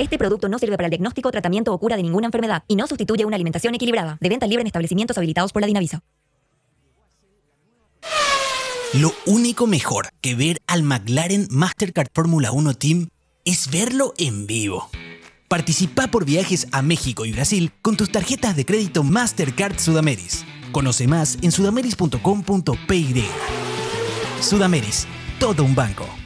Este producto no sirve para el diagnóstico, tratamiento o cura de ninguna enfermedad y no sustituye una alimentación equilibrada. De venta libre en establecimientos habilitados por la Dinavisa. Lo único mejor que ver al McLaren Mastercard Fórmula 1 Team es verlo en vivo. Participa por viajes a México y Brasil con tus tarjetas de crédito Mastercard Sudameris. Conoce más en sudameris.com.py. Sudameris, todo un banco.